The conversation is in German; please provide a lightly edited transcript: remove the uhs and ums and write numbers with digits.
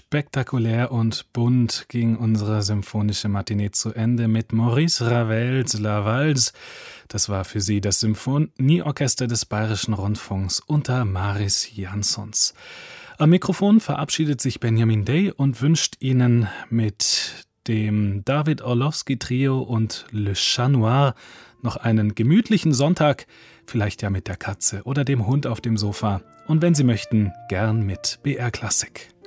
Spektakulär und bunt ging unsere symphonische Matinee zu Ende mit Maurice Ravels La Valse. Das war für Sie das Symphonieorchester des Bayerischen Rundfunks unter Maris Jansons. Am Mikrofon verabschiedet sich Benjamin Day und wünscht Ihnen mit dem David Orlowski Trio und Le Chat Noir noch einen gemütlichen Sonntag, vielleicht ja mit der Katze oder dem Hund auf dem Sofa und wenn Sie möchten, gern mit BR Klassik.